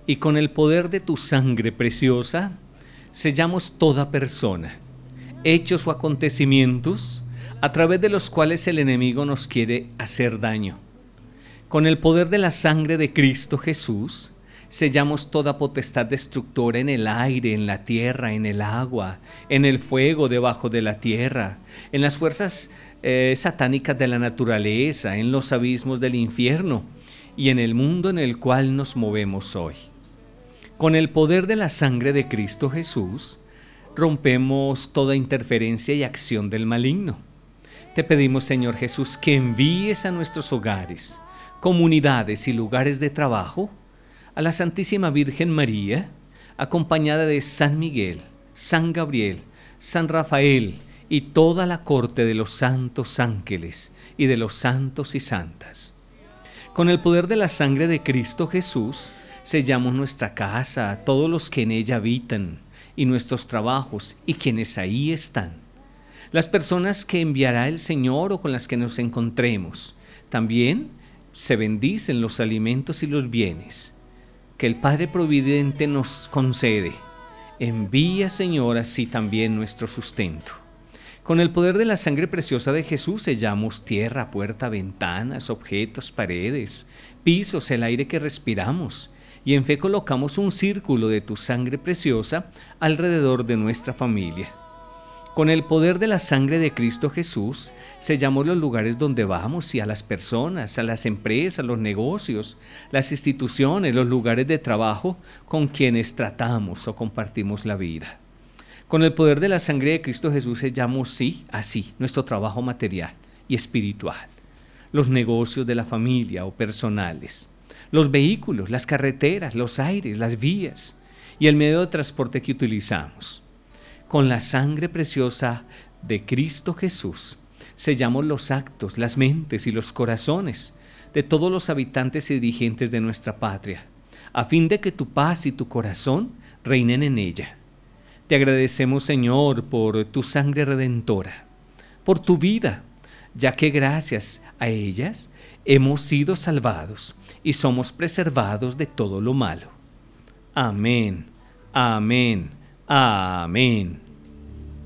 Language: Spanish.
y con el poder de tu sangre preciosa, sellamos toda persona, hechos o acontecimientos a través de los cuales el enemigo nos quiere hacer daño. Con el poder de la sangre de Cristo Jesús, sellamos toda potestad destructora en el aire, en la tierra, en el agua, en el fuego debajo de la tierra, en las fuerzas satánicas de la naturaleza, en los abismos del infierno y en el mundo en el cual nos movemos hoy. Con el poder de la sangre de Cristo Jesús, rompemos toda interferencia y acción del maligno. Te pedimos, Señor Jesús, que envíes a nuestros hogares, comunidades y lugares de trabajo a la Santísima Virgen María, acompañada de San Miguel, San Gabriel, San Rafael y toda la corte de los santos ángeles y de los santos y santas. Con el poder de la sangre de Cristo Jesús, sellamos nuestra casa, todos los que en ella habitan, y nuestros trabajos y quienes ahí están. Las personas que enviará el Señor o con las que nos encontremos. También se bendicen los alimentos y los bienes que el Padre Providente nos concede. Envía, Señor, así también nuestro sustento. Con el poder de la sangre preciosa de Jesús sellamos tierra, puerta, ventanas, objetos, paredes, pisos, el aire que respiramos, y en fe colocamos un círculo de tu sangre preciosa alrededor de nuestra familia. Con el poder de la sangre de Cristo Jesús, sellamos los lugares donde vamos y a las personas, a las empresas, los negocios, las instituciones, los lugares de trabajo con quienes tratamos o compartimos la vida. Con el poder de la sangre de Cristo Jesús sellamos, sí, así, nuestro trabajo material y espiritual, los negocios de la familia o personales, los vehículos, las carreteras, los aires, las vías y el medio de transporte que utilizamos. Con la sangre preciosa de Cristo Jesús, sellamos los actos, las mentes y los corazones de todos los habitantes y dirigentes de nuestra patria, a fin de que tu paz y tu corazón reinen en ella. Te agradecemos, Señor, por tu sangre redentora, por tu vida, ya que gracias a ellas hemos sido salvados y somos preservados de todo lo malo. Amén, amén, amén.